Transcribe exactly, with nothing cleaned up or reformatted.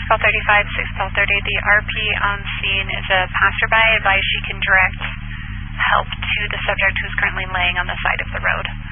Bell thirty-five, six Bell thirty. The R P on scene is a passerby. Advise she can direct help to the subject who's currently laying on the side of the road.